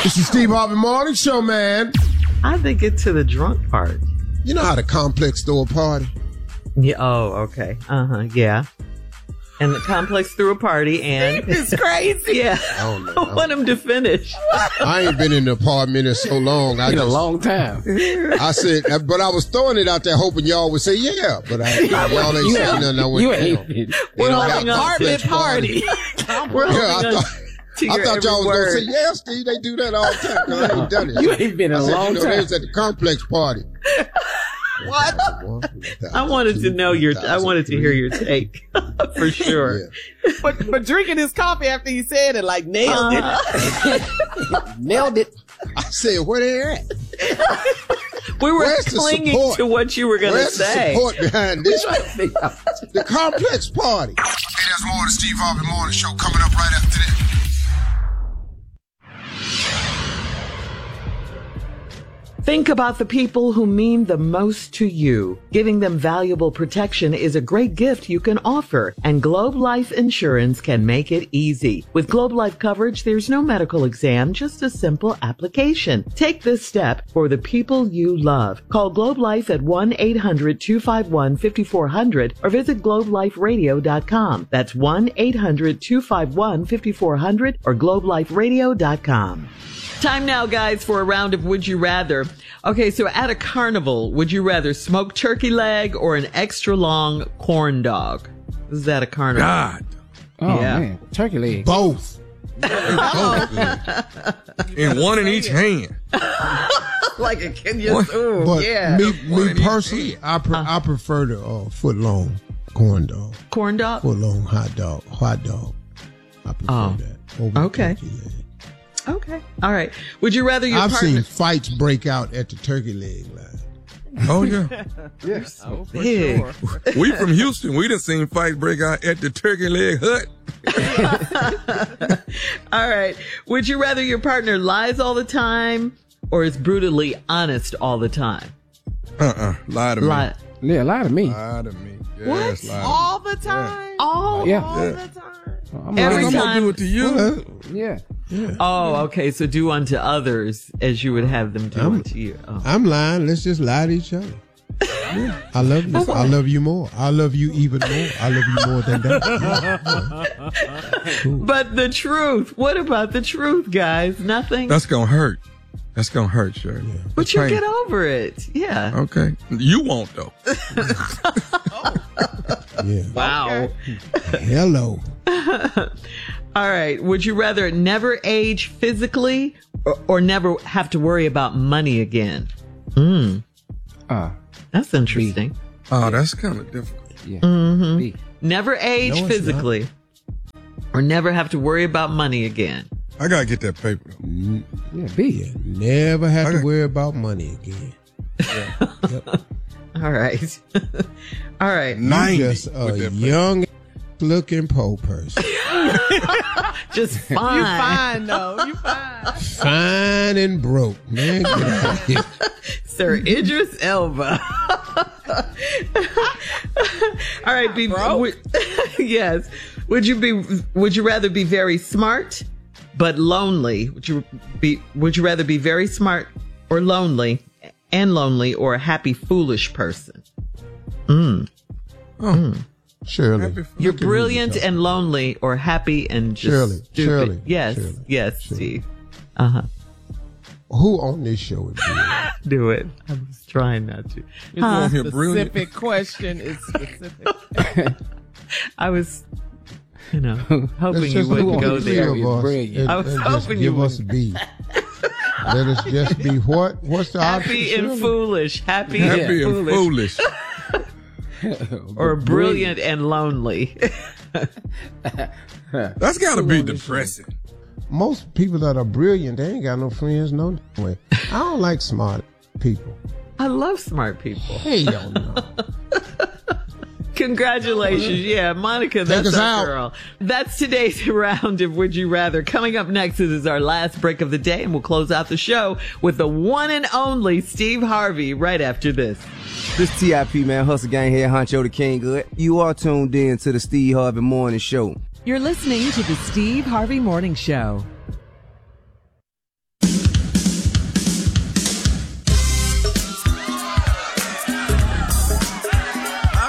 It's the Steve Harvey Morning Show, man. How'd they get to the drunk part? You know how the complex throw a party? Yeah. Oh, okay. Yeah. And the complex threw a party and... It's crazy. Yeah. I want him to finish. I ain't been in the apartment in so long. In a long time. I said, but I was throwing it out there hoping y'all would say yeah. But y'all ain't saying nothing. I went, We're having an apartment party. We're I thought y'all was going to say, yeah, Steve, they do that all the time. No, I ain't done it. You ain't been in a long time. They was at the complex party. What? I wanted to know I wanted to hear your take for sure. Yeah. But drinking his coffee after he said it, like nailed it. Nailed it. I said, where they at? We were Where's the clinging support? to what you were going to Where's say. the support behind this? The complex party. Hey, there's more of the Steve Harvey Morning Show coming up right after this. Think about the people who mean the most to you. Giving them valuable protection is a great gift you can offer, and Globe Life Insurance can make it easy. With Globe Life coverage, there's no medical exam, just a simple application. Take this step for the people you love. Call Globe Life at 1-800-251-5400 or visit globeliferadio.com. That's 1-800-251-5400 or globeliferadio.com. Time now, guys, for a round of Would You Rather. Okay, so at a carnival, would you rather smoked turkey leg or an extra long corn dog? This is at a carnival. God. Oh, man. Turkey leg. Both. And one in each hand. Like a kid. But Yeah. me personally, I prefer the foot-long corn dog. Corn dog? Foot-long hot dog. I prefer that over the turkey leg. Okay. All right. Would you rather your I've partner... seen fights break out at the turkey leg line. Oh, yeah. Yes. Oh, for Big. sure. We from Houston. We done seen fights break out at the turkey leg hut. All right. Would you rather your partner lies all the time or is brutally honest all the time? Lie to me. Yeah, lie to me. Lie to me. Yes, What? lie to All the time? All Yeah. All Yeah. the time? I'm Every lying. I'm time. gonna do it to you. Yeah. Oh, okay. So do unto others as you would have them do unto you. Oh. I'm lying. Let's just lie to each other. I love you. I love you more. I love you even more. I love you more than that. Cool. But the truth. What about the truth, guys? Nothing? That's gonna hurt. That's gonna hurt, Sherry. Yeah. But you'll get over it. Yeah. Okay. You won't, though. Yeah. Wow. Hello. All right. Would you rather never age physically or never have to worry about money again? That's interesting. Oh, that's kind of difficult. Yeah. Mm-hmm. Never age No, it's physically or never have to worry about money again. I gotta get that paper, though. Yeah, B. Yeah. Never have to worry about money again. Yep. All right. All right. 90 You just with a that paper. young looking po person. Just fine. You fine, though. You fine. Fine and broke. Man, get out of here. Sir Idris Elba. All right, yes. Would you rather be very smart but lonely? Would you rather be very smart or lonely or a happy foolish person? Shirley. You're brilliant and lonely or happy and just stupid. Shirley. Yes. Shirley. Yes, Shirley. Steve. Who on this show is brilliant? Do it. I was trying not to. You want him brilliant? Specific question is specific. I was, hoping Let's you just wouldn't do go the there. three of us Brilliant. I was and hoping you give us B. Let us just be what? What's the Happy option? and Shirley? foolish. Happy Happy and and foolish. foolish. Or brilliant and lonely. That's gotta be depressing. Most people that are brilliant, they ain't got no friends no way. I don't like smart people. I love smart people. Hell no. Congratulations. Yeah, Monica, that's us our out. girl. That's today's round of Would You Rather. Coming up next is our last break of the day, and we'll close out the show with the one and only Steve Harvey right after this. This T.I.P. man, Hustle Gang here, Honcho the King Good. You are tuned in to the Steve Harvey Morning Show. You're listening to the Steve Harvey Morning Show.